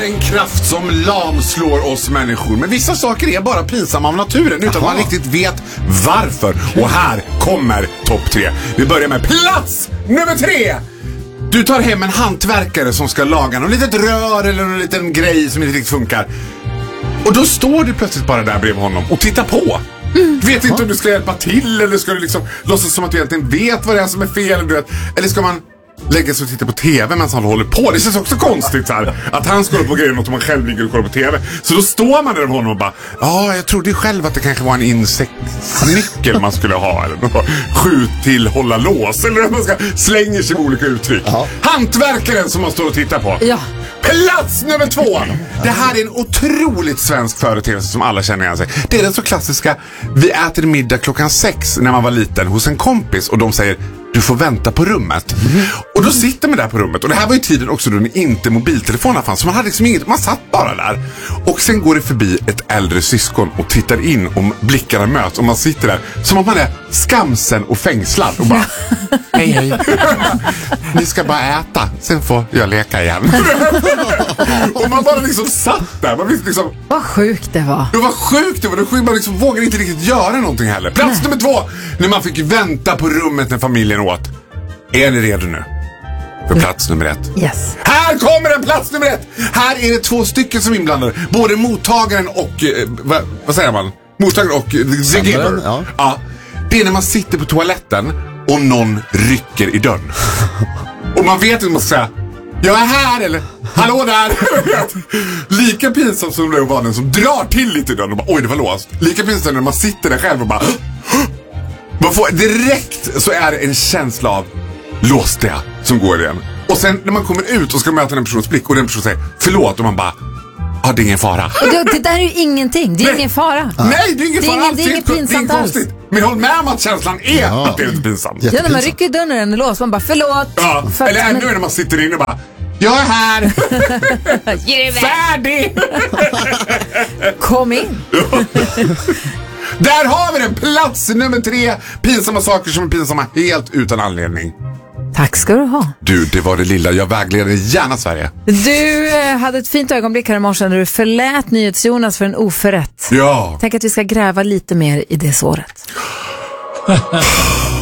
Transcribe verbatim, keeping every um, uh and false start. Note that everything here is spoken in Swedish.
En kraft som lamslår oss människor. Men vissa saker är bara pinsamma av naturen utan att man riktigt vet varför. Och här kommer topp tre. Vi börjar med plats nummer tre. Du tar hem en hantverkare som ska laga något litet rör eller någon liten grej som inte riktigt funkar. Och då står du plötsligt bara där bredvid honom och tittar på. Mm. Du vet inte om du ska hjälpa till eller ska du liksom låtsas som att du egentligen vet vad det är som är fel. Eller, du vet, eller ska man lägga sig och titta på tv medan han håller på. Det känns också konstigt så här, att han ska hålla på grejer och man själv ligger och kollar på tv. Så då står man där med honom och bara, ja, jag trodde själv att det kanske var en insektsnyckel man skulle ha eller något. Skjut till, hålla lås eller man ska slänga sig med olika uttryck. Aha. Hantverkaren som man står och tittar på. Ja. Plats nummer två. Det här är en otroligt svensk företeelse som alla känner igen sig. Det är den så klassiska, vi äter middag klockan sex när man var liten hos en kompis och de säger, du får vänta på rummet. Mm. Och då sitter man där på rummet. Och det här var ju tiden också då det inte mobiltelefonerna fanns. Så man hade liksom inget, man satt bara där. Och sen går det förbi ett äldre syskon och tittar in och blickarna möts. Och man sitter där som om man är skamsen och fängslad. Och bara, hej hej. Ni ska bara äta, sen får jag leka igen. Och man bara liksom satt där. Man visste liksom, vad sjukt det var. Det var sjukt det var. Det var sjukt, man liksom vågade inte riktigt göra någonting heller. Plats Nej. nummer två. När man fick vänta på rummet när familjen åt. Är ni redo nu? För plats nummer ett. Yes. Här kommer en plats nummer ett. Här är det två stycken som är inblandade. Både mottagaren och eh, vad, vad säger man? Mottagaren och the giver. Ja. Ja. Det är när man sitter på toaletten och någon rycker i dörren. Och man vet inte om man ska säga, jag är här eller hallå där. Lika pinsamt som det var den som drar till lite i dörren och bara, oj det var låst. Lika pinsamt när man sitter där själv och bara, man får, direkt så är det en känsla av låst det som går igen. Och sen när man kommer ut och ska möta den personens blick och den personen säger förlåt och man bara, ja ah, det är ingen fara. Och det, det där är ju ingenting, det är Nej. ingen fara. Nej, det är ingen det är fara ingen, det är inget pinsamt alls. Men håll med om att känslan är ja. att det är lite pinsamt. Ja, när man rycker i dörren och den är låst, man bara förlåt. Ja. För eller ännu men... när man sitter inne och bara, jag är här. Färdig. Kom in. Där har vi den, plats nummer tre. Pinsamma saker som är pinsamma helt utan anledning. Tack ska du ha. Du, det var det lilla. Jag vägleder gärna Sverige. Du eh, hade ett fint ögonblick här i morse när du förlät NyhetsJonas för en oförrätt. Ja. Tänk att vi ska gräva lite mer i det såret.